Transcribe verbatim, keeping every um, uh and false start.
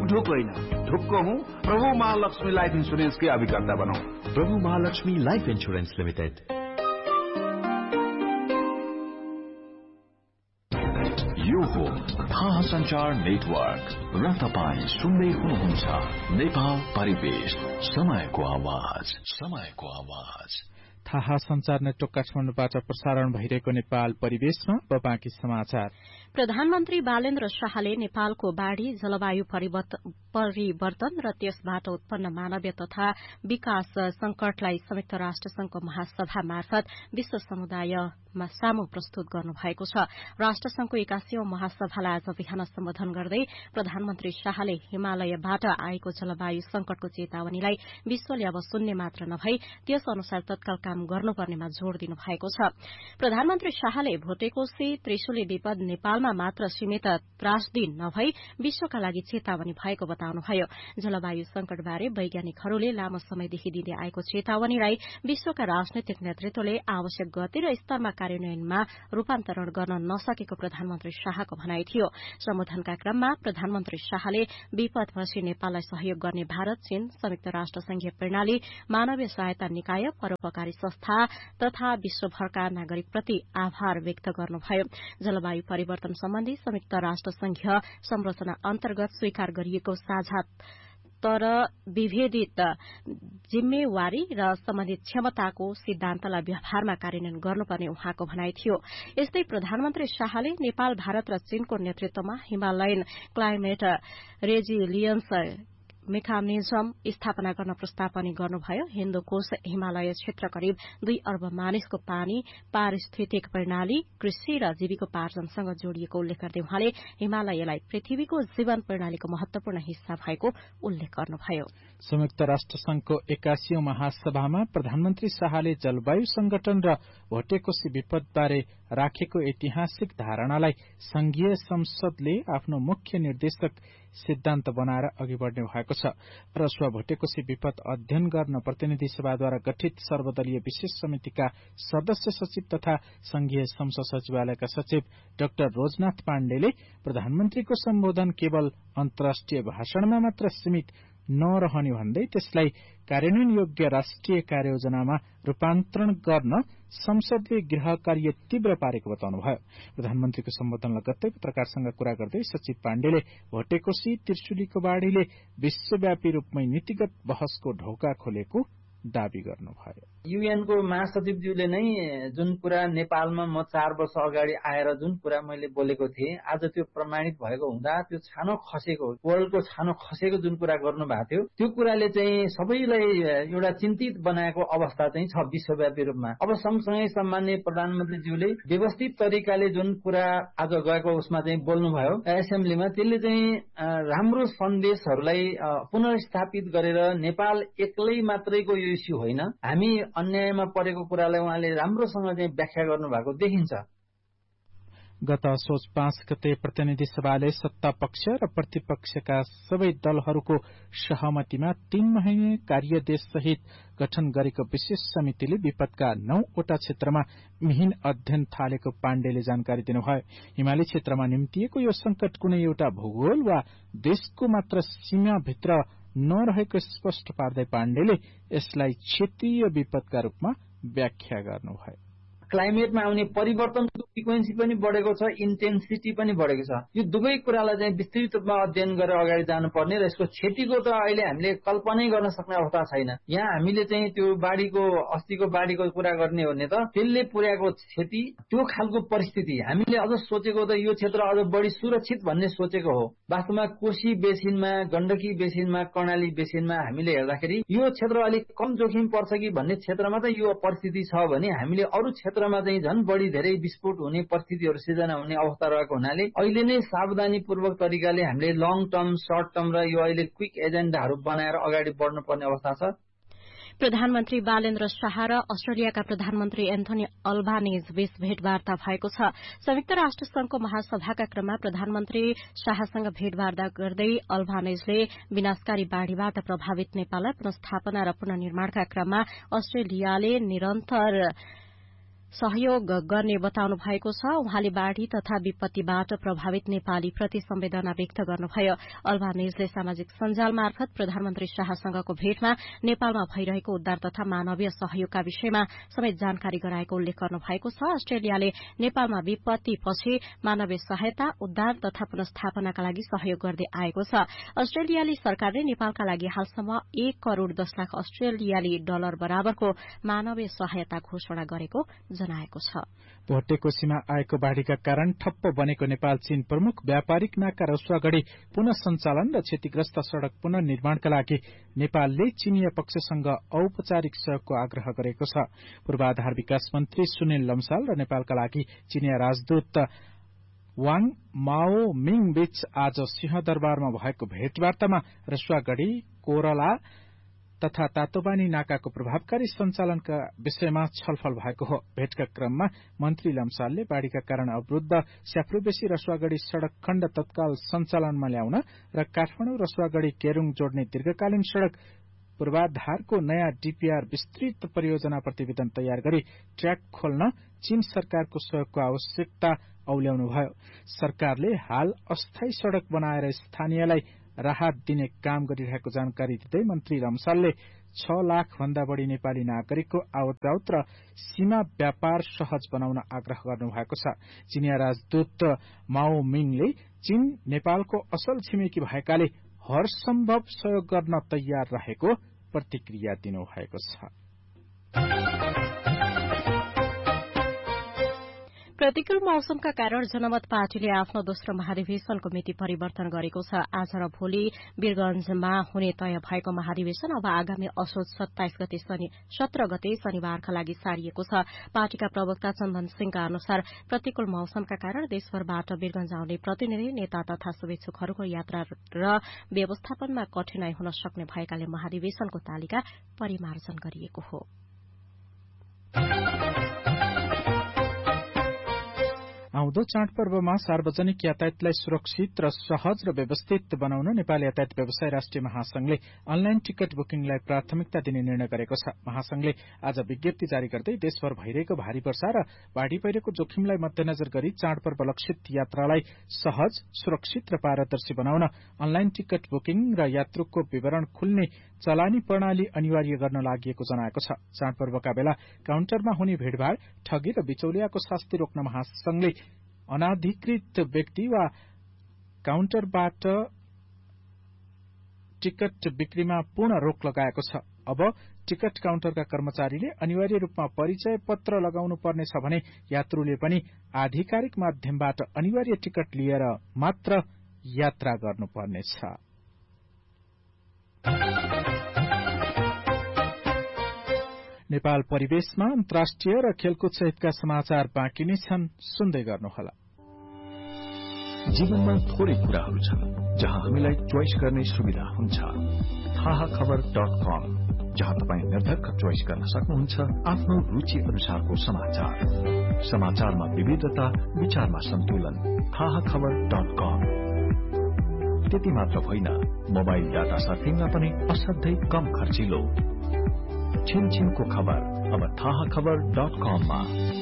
ढुक होइन, ढुक्क हूँ। प्रभु महालक्ष्मी लाइफ इन्सुरेन्स के अभिकर्ता बनौं। प्रभु महालक्ष्मी लाइफ इन्सुरेन्स लिमिटेड। यो हो थाहा संचार नेटवर्क र तपाईं सुन्दै हुनुहुन्छ नेपाल परिवेश, समयको आवाज, समयको आवाज। थाहा संचार नेटवर्क काठमाडौँबाट प्रसारण भइरहेको नेपाल परिवेशमा बाँकी समाचार। प्रधानमन्त्री बालेन्द्र शाहले नेपालको बाढ़ी, जलवायु परिवर्तन र त्यसबाट उत्पन्न मानवीय तथा विकास संकटलाई संयुक्त राष्ट्र संघको महासभा मार्फत विश्व समुदायमा सामु प्रस्तुत गर्नु भएको छ। राष्ट्र संघको एकासीौं महासभालाई आज बिहान सम्बोधन गर्दै प्रधानमन्त्री शाहले हिमालयबाट आएको जलवायु संकटको चेतावनीलाई विश्वले अब सुन्ने मात्र नभई त्यस अनुसार तत्काल काम गर्नुपर्नेमा जोड़ दिनु भएको छ। प्रधानमन्त्री शाहले भोटेकोशी त्रिशुली विपद नेपालमा मात्र सीमित त्रासदी नभई विश्वका लागि चेतावनी भएको बताउनुभयो। जलवायु संकटबारे वैज्ञानिकहरूले लामो समयदेखि दिँदै आएको चेतावनीलाई विश्वका राजनैतिक नेतृत्वले आवश्यक गति र स्तरमा कार्यान्वयनमा रूपान्तरण गर्न नसकेको प्रधानमन्त्री शाहको भनाइ थियो। सम्बोधनका क्रममा प्रधानमन्त्री शाहले विपदपछि नेपाललाई सहयोग गर्ने भारत, चीन, संयुक्त राष्ट्र संघीय प्रणाली, मानवीय सहायता निकाय, परोपकारी संस्था तथा विश्वभरका नागरिकप्रति आभार व्यक्त गर्नुभयो। जलवायु परिवर्तन सम्बन्धी संयुक्त राष्ट्र संघीय संरचना अन्तर्गत स्वीकार गरिएको साझा तर विभेदित जिम्मेवारी र सम्बन्धित क्षमताको सिद्धान्तलाई व्यवहारमा कार्यान्वयन गर्नुपर्ने उहाँको भनाइ थियो। यस्तै प्रधानमन्त्री शाहले नेपाल, भारत र चीनको नेतृत्वमा हिमालयन क्लाइमेट रेजिलियन्स मेकानिजम स्थापना गर्न प्रस्ताव पनि गर्नुभयो। हिन्दुकोश हिमालय क्षेत्र करिब दुई अर्ब मानिसको पानी, पारिस्थितिक प्रणाली, कृषि र जीविकोपार्जनसँग जोडिएको उल्लेख गर्दै उहाँले हिमालयलाई पृथ्वीको जीवन प्रणालीको महत्वपूर्ण हिस्सा भएको उल्लेख गर्नुभयो। संयुक्त राष्ट्र संघको एकासीौं महासभामा प्रधानमन्त्री शाहले जलवायु संगठन र भोटेकोशी विपदबारे राखेको ऐतिहासिक धारणालाई संघीय संसदले आफ्नो मुख्य निर्देशक सिद्धान्त बनाएर अघि बढ़ने भएको छ। रसुवा भोटेकोशी विपद अध्ययन गर्न प्रतिनिधि सभाद्वारा गठित सर्वदलीय विशेष समितिका सदस्य सचिव तथा संघीय संसद सचिवालयका सचिव डाक्टर रोजनाथ पाण्डेले प्रधानमन्त्रीको सम्बोधन केवल अन्तर्राष्ट्रिय भाषणमा मात्र सीमित नरहने भन्दै त्यसलाई कार्यान्वयन योग्य राष्ट्रिय कार्ययोजनामा रूपान्तरण गर्न संसदले गृह कार्य तीव्र पारेको बताउनुभयो। प्रधानमन्त्रीको सम्बोधन लगत्तै पत्रकारसँग कुरा गर्दै सचिव पाण्डेले भोटेकोशी त्रिशुलीको बाढ़ीले विश्वव्यापी रूपमै नीतिगत बहसको ढोका खोलेको दावी गर्नुभयो। युएनको महासचिवज्यूले नै जुन कुरा नेपालमा म चार वर्ष अगाडि आएर जुन कुरा मैले बोलेको थिएँ, आज त्यो प्रमाणित भएको हुँदा त्यो छानो खसेको, वर्ल्डको छानो खसेको जुन कुरा गर्नु भएको थियो, त्यो कुराले चाहिँ सबैलाई एउटा चिन्तित बनाएको अवस्था चाहिँ छ विश्वव्यापी रूपमा। अब सँगसँगै सम्माननीय प्रधानमन्त्रीज्यूले व्यवस्थित तरिकाले जुन कुरा आज गएको उसमा चाहिँ बोल्नुभयो एसेम्ब्लीमा, त्यसले चाहिँ राम्रो सन्देशहरूलाई पुनर्स्थापित गरेर नेपाल एक्लै मात्रैको यो इस्यु होइन, हामी अन्यायमा परेको कुरालाई उहाँले राम्रोसँग चाहिँ व्याख्या गर्नुभएको देखिन्छ। गत असोज पाँच गते प्रतिनिधि सभाले सत्ता पक्ष र प्रतिपक्षका सबै दलहरूको सहमतिमा तीन महिने कार्यदेश सहित गठन गरेको विशेष समितिले विपदका नौवटा क्षेत्रमा मिहिन अध्ययन थालेको पाण्डेले जानकारी दिनुभयो। हिमाली क्षेत्रमा निम्तिएको यो संकट कुनै एउटा भूगोल वा देशको मात्र सीमाभित्र नरहेको स्पष्ट पार्दै पाण्डेले यसलाई क्षेत्रीय विपदका रूपमा व्याख्या गर्नुभयो। क्लाइमेटमा आउने परिवर्तनको फ्रिक्वेन्सी पनि बढेको छ, इन्टेन्सिटी पनि बढेको छ। यो दुवै कुरालाई चाहिँ विस्तृत रूपमा अध्ययन गरेर अगाडि जानुपर्ने र यसको क्षतिको त अहिले हामीले कल्पनै गर्न सक्ने अवस्था छैन। यहाँ हामीले चाहिँ त्यो बाढीको अस्तिको बाढीको कुरा गर्ने हो भने त त्यसले पुर्याएको क्षति, त्यो खालको परिस्थिति हामीले अझ सोचेको त यो क्षेत्र अझ बढी सुरक्षित भन्ने सोचेको हो। वास्तवमा कोशी बेसिनमा, गण्डकी बेसिनमा, कर्णाली बेसिनमा हामीले हेर्दाखेरि यो क्षेत्र अलिक कम जोखिम पर्छ कि भन्ने क्षेत्रमा त यो परिस्थिति छ भने हामीले अरू क्षेत्रमा चाहिँ झन् बढी धेरै विस्फोट हुने परिस्थितिहरू सिर्जना हुने अवस्था रहेको हुनाले अहिले नै सावधानीपूर्वक तरिकाले हामीले लङ टर्म, सर्ट टर्म र यो अहिले क्विक एजेन्डाहरू बनाएर अगाडि बढ्नुपर्ने अवस्था छ। प्रधानमन्त्री बालेन्द्र शाह र अस्ट्रेलियाका प्रधानमन्त्री एन्थोनी अल्बानीज बीच भेटवार्ता भएको छ। संयुक्त राष्ट्र संघको महासभाका क्रममा प्रधानमन्त्री शाहसँग भेटवार्ता गर्दै अल्बानीजले विनाशकारी बाढ़ीबाट प्रभावित नेपाललाई पुनस्थापना र पुनर्निर्माणका क्रममा अस्ट्रेलियाले निरन्तर सहयोग गर्ने बताउनु भएको छ। उहाँले बाढ़ी तथा विपत्तिबाट प्रभावित नेपाली प्रति संवेदना व्यक्त गर्नुभयो। अल्बानेजले सामाजिक सञ्जाल मार्फत प्रधानमन्त्री शाहसँगको भेटमा नेपालमा भइरहेको उद्धार तथा मानवीय सहयोगका विषयमा समेत जानकारी गराएको उल्लेख गर्नु भएको छ। अस्ट्रेलियाले नेपालमा विपत्तिपछि मानवीय सहायता, उद्धार तथा पुनस्थापनाका लागि सहयोग गर्दै आएको छ। अस्ट्रेलियाली सरकारले नेपालका लागि हालसम्म एक करोड़ दस लाख अस्ट्रेलियाली डलर बराबरको मानवीय सहायता घोषणा गरेको जनाएको छ। भोटेकोशीमा आएको बाढ़ीका कारण ठप्प बनेको नेपाल चीन प्रमुख व्यापारिक नाका रसुवागढ़ी पुनः सञ्चालन र क्षतिग्रस्त सड़क पुनः निर्माणका लागि नेपालले चीनिया पक्षसँग औपचारिक सहयोगको आग्रह गरेको छ। पूर्वाधार विकास मन्त्री सुनिल लम्साल र नेपालका लागि चीनिया राजदूत वाङ माओ मिङ बीच आज सिंहदरबारमा भएको भेटवार्तामा रसुवागढ़ी, कोरला तथा तातोबानी नाकाको प्रभावकारी सञ्चालनका विषयमा छलफल भएको हो। भेटका क्रममा मन्त्री लम्सालले बाढ़ीका कारण अवरूद्ध स्याफ्रुबेसी रसुवागढ़ी सड़क खण्ड तत्काल सञ्चालनमा ल्याउन र काठमाडौँ रसुवागढ़ी केरूङ जोड्ने दीर्घकालीन सड़क पूर्वाधारको नयाँ डीपीआर विस्तृत परियोजना प्रतिवेदन तयार गरी ट्र्याक खोल्न चीन सरकारको सहयोगको आवश्यकता औल्याउनुभयो। सरकारले हाल अस्थायी सड़क बनाएर स्थानीयलाई राहत दिने काम गरिरहेको जानकारी दिँदै मन्त्री रम्सालले छ लाख भन्दा बढ़ी नेपाली नागरिकको आवत जावत र सीमा व्यापार सहज बनाउन आग्रह गर्नुभएको छ। चीनिया राजदूत माओ मिङले चीन नेपालको असल छिमेकी भएकाले हर सम्भव सहयोग गर्न तयार रहेको प्रतिक्रिया दिनुभएको छ। प्रतिकूल मौसमका कारण जनमत पार्टीले आफ्नो दोस्रो महाधिवेशनको मिति परिवर्तन गरेको छ। आज र भोलि वीरगंजमा हुने तय भएको महाधिवेशन अब आगामी असोज सत्ताइस गते शनि सत्र गते शनिबारका लागि सारिएको छ। पार्टीका प्रवक्ता चन्दन सिंहका अनुसार प्रतिकूल मौसमका कारण देशभरबाट वीरगंज आउने प्रतिनिधि, नेता तथा शुभेच्छुकहरूको यात्रा र व्यवस्थापनमा कठिनाई हुन सक्ने भएकाले महाधिवेशनको तालिका परिमार्जन गरिएको हो। आउँदो चाडपर्वमा सार्वजनिक यातायातलाई सुरक्षित र सहज र व्यवस्थित बनाउन नेपाल यातायात व्यवसाय राष्ट्रिय महासंघले अनलाइन टिकट बुकिङलाई प्राथमिकता दिने निर्णय गरेको छ। महासंघले आज विज्ञप्ति जारी गर्दै देशभर भइरहेको भारी वर्षा र बाढ़ी पहिरोको जोखिमलाई मध्यनजर गरी चाडपर्व लक्षित यात्रालाई सहज, सुरक्षित र पारदर्शी बनाउन अनलाइन टिकट बुकिङ र यात्रुको विवरण खुल्ने चलानी प्रणाली अनिवार्य गर्न लागि जनाएको छ। चाडपर्वका बेला काउन्टरमा हुने भीड़भाड़, ठगी र बिचौलियाको शास्ति रोक्न महासंघले अनाधिकृत व्यक्ति वा काउन्टरबाट टिकट बिक्रीमा पूर्ण रोक लगाएको छ। अब टिकट काउन्टरका कर्मचारीले अनिवार्य रूपमा परिचय पत्र लगाउनु पर्नेछ भने यात्रुले पनि आधिकारिक माध्यमबाट अनिवार्य टिकट लिएर मात्र यात्रा गर्नुपर्नेछ। नेपाल परिवेशमा अन्तर्राष्ट्रिय र खेलकुद सहितका समाचार बाँकी नै छन्, सुन्दै गर्नुहोला। जीवनमा थोरै कुराहरू छन् जहाँ हामीलाई चोइस गर्ने सुविधा हुन्छ। थाहा खबर डट कम, जहाँ तपाईँ निर्धक्क चोइस गर्न सक्नुहुन्छ आफ्नो रुचि अनुसारको समाचार। समाचारमा विविधता, विचारमा सन्तुलन। थाहा खबर डट कम। त्यति मात्र होइन, मोबाइल डाटा सर्फिङमा पनि असाध्यै कम खर्चिलो। छिनछिनको खबर अब थाहा खबर डट कममा।